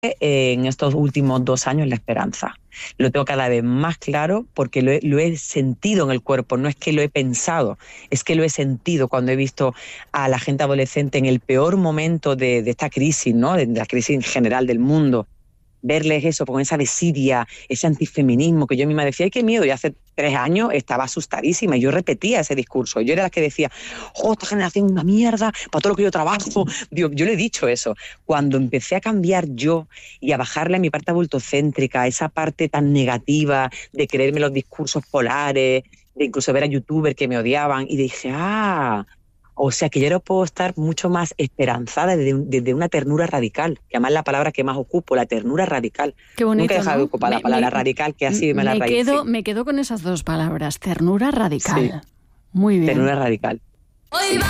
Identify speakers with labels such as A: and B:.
A: en estos últimos 2 años la esperanza. Lo tengo cada vez más claro porque lo he sentido en el cuerpo, no es que lo he pensado, es que lo he sentido cuando he visto a la gente adolescente en el peor momento de esta crisis, ¿no? De la crisis general del mundo. Verles eso, con esa desidia, ese antifeminismo que yo misma decía, ¡ay, qué miedo! Y hace 3 años estaba asustadísima y yo repetía ese discurso. Yo era la que decía, ¡oh, esta generación es una mierda! Para todo lo que yo trabajo. Digo, yo le he dicho eso. Cuando empecé a cambiar yo y a bajarle a mi parte adultocéntrica, esa parte tan negativa de creerme los discursos polares, de incluso ver a youtubers que me odiaban, y dije, o sea que yo ahora puedo estar mucho más esperanzada desde una ternura radical, que además es la palabra que más ocupo, la ternura radical.
B: Qué bonito,
A: nunca he dejado
B: ¿no?
A: de ocupar la palabra radical, que ha sido me la raíz.
B: Me quedo con esas 2 palabras, ternura radical.
A: Sí.
B: Muy bien.
A: Ternura radical.
C: Hoy va